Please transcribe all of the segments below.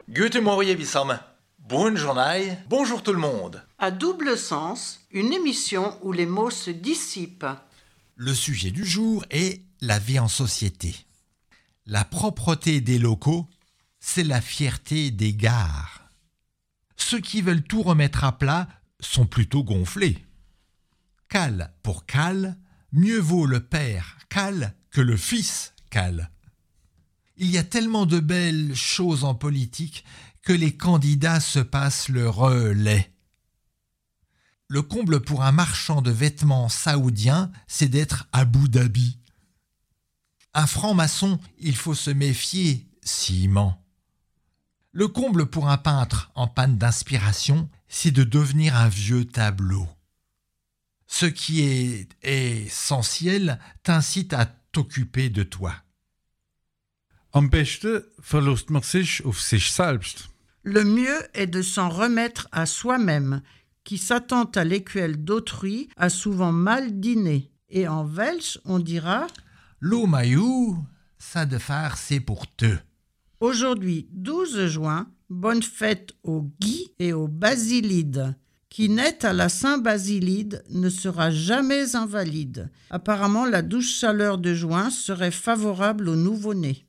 Guten Morgen, Bissam. Bonne journée, bonjour tout le monde. À double sens, une émission où les mots se dissipent. Le sujet du jour est la vie en société. La propreté des locaux, c'est la fierté des gares. Ceux qui veulent tout remettre à plat sont plutôt gonflés. Cale pour cale, mieux vaut le père cale que le fils cale. Il y a tellement de belles choses en politique que les candidats se passent le relais. Le comble pour un marchand de vêtements saoudien, c'est d'être à Abu Dhabi. Un franc-maçon, il faut se méfier s'il ment. Le comble pour un peintre en panne d'inspiration, c'est de devenir un vieux tableau. Ce qui est essentiel t'incite à t'occuper de toi. Am beste verlässt man sich auf sich selbst. Le mieux est de s'en remettre à soi-même. Qui s'attend à l'écuelle d'autrui a souvent mal dîné. Et en Welsh, on dira L'eau maillot, ça de faire, c'est pour te. aujourd'hui, 12 juin, bonne fête aux Guy et aux Basilides. Qui naît à la Saint-Basilide ne sera jamais invalide. Apparemment, la douce chaleur de juin serait favorable aux nouveau-nés.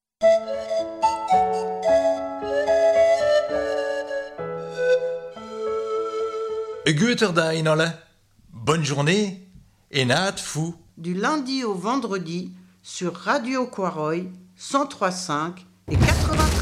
Guter Dag alle. Bonne journée et naat fou. Du lundi au vendredi sur Radio Quaroy 103.5 et 80.